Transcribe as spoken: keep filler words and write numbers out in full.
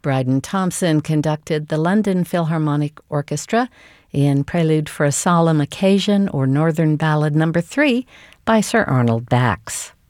Bryden Thompson conducted the London Philharmonic Orchestra in Prelude for a Solemn Occasion, or Northern Ballad Number three by Sir Arnold Bax.